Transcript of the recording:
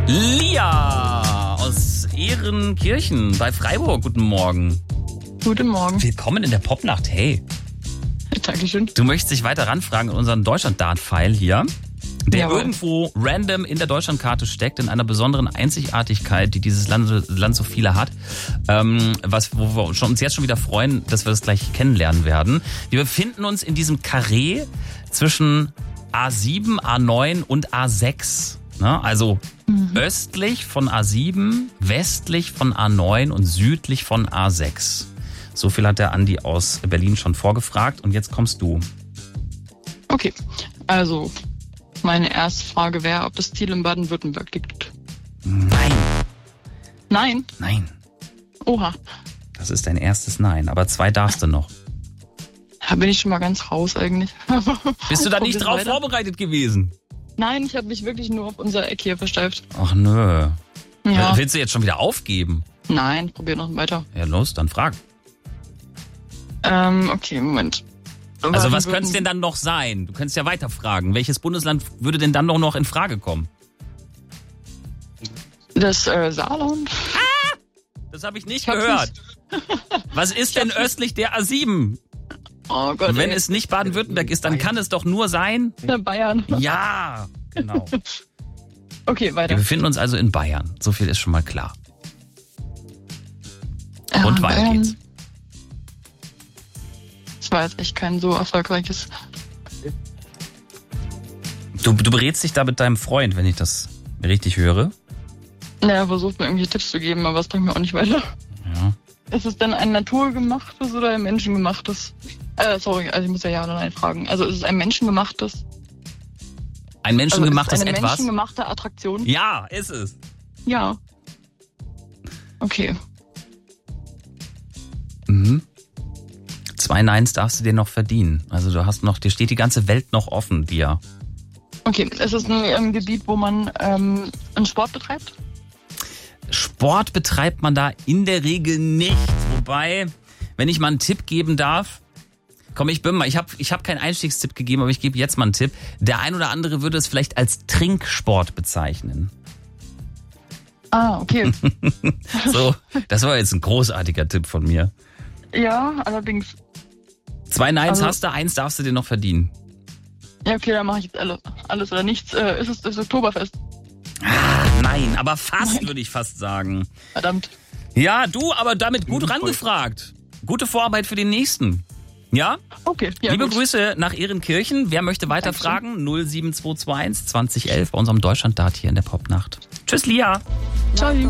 Lia aus Ehrenkirchen bei Freiburg. Guten Morgen. Guten Morgen. Willkommen in der Popnacht. Hey. Dankeschön. Du möchtest dich weiter ranfragen in unseren Deutschland-Dart-File hier, der Jawohl. irgendwo random in der Deutschlandkarte steckt, in einer besonderen Einzigartigkeit, die dieses Land so viele hat, wo wir uns jetzt schon wieder freuen, dass wir das gleich kennenlernen werden. Wir befinden uns in diesem Karree zwischen A7, A9 und A6. Ne? Also östlich von A7, westlich von A9 und südlich von A6. So viel hat der Andi aus Berlin schon vorgefragt und jetzt kommst du. Okay, also meine erste Frage wäre, ob das Ziel in Baden-Württemberg liegt. Nein. Nein? Nein. Oha. Das ist dein erstes Nein, aber 2 darfst du noch. Da bin ich schon mal ganz raus eigentlich. Bist du da nicht Probier's drauf weiter. vorbereitet gewesen? Nein, ich habe mich wirklich nur auf unser Eck hier versteift. Ach nö. Ja. Willst du jetzt schon wieder aufgeben? Nein, probier noch weiter. Ja los, dann frag. Okay, Moment. Also was könnte es denn dann noch sein? Du könntest ja weiter fragen. Welches Bundesland würde denn dann noch in Frage kommen? Das Saarland? Das habe ich nicht Ich hab's gehört. Was ist denn östlich der A7? Oh Gott. Wenn ey. es nicht Baden-Württemberg ist, dann kann es doch nur sein... Bayern. Ja, genau. Okay, Wir weiter. befinden uns also in Bayern. So viel ist schon mal klar. Und weiter Bayern. geht's. Das war jetzt echt kein so erfolgreiches. Du berätst dich da mit deinem Freund, wenn ich das richtig höre. Naja, versucht mir irgendwie Tipps zu geben, aber es bringt mir auch nicht weiter. Ja. Ist es denn ein naturgemachtes oder ein menschengemachtes? Sorry, also ich muss ja oder nein fragen. Also ist es ein menschengemachtes? Ein menschengemachtes also ist es eine Etwas? menschengemachte Attraktion? Ja, ist es. Ja. Okay. Mhm. 2 Neins darfst du dir noch verdienen. Also du hast noch, dir steht die ganze Welt noch offen, dir. Okay, ist es ein Gebiet, wo man einen Sport betreibt? Sport betreibt man da in der Regel nicht. Wobei, wenn ich mal einen Tipp geben darf, komm, ich hab keinen Einstiegstipp gegeben, aber ich gebe jetzt mal einen Tipp. Der ein oder andere würde es vielleicht als Trinksport bezeichnen. Ah, okay. So, das war jetzt ein großartiger Tipp von mir. Ja, allerdings. 2 Neins Also- hast du, 1 darfst du dir noch verdienen. Ja, okay, dann mache ich jetzt alles oder nichts. Ist es das Oktoberfest? Nein, aber fast, würde ich fast sagen. Verdammt. Ja, du, aber damit gut rangefragt. Gute Vorarbeit für den nächsten. Ja? Okay, ja, Liebe gut. Grüße nach Ehrenkirchen. Wer möchte weiterfragen? 07221 2011 bei unserem Deutschland-Dart hier in der Popnacht. Tschüss, Lia. Ciao.